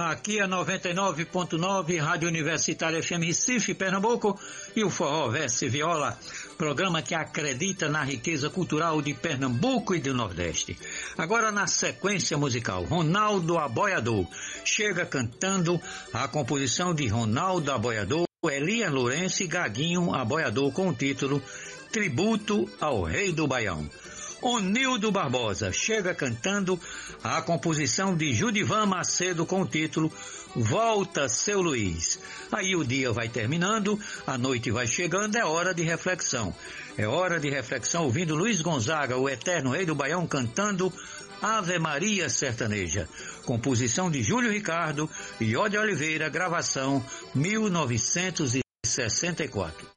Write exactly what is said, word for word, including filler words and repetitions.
Aqui é noventa e nove ponto nove, Rádio Universitária F M Recife, Pernambuco, e o Forró Verso e Viola, programa que acredita na riqueza cultural de Pernambuco e do Nordeste. Agora na sequência musical, Ronaldo Aboiador chega cantando a composição de Ronaldo Aboiador, Elias Lourenço e Gaguinho Aboiador com o título Tributo ao Rei do Baião. Onildo Barbosa chega cantando a composição de Judivan Macedo com o título Volta Seu Luiz. Aí o dia vai terminando, a noite vai chegando, é hora de reflexão. É hora de reflexão ouvindo Luiz Gonzaga, o eterno Rei do Baião, cantando Ave Maria Sertaneja. Composição de Júlio Ricardo e Ode Oliveira, gravação mil novecentos e sessenta e quatro.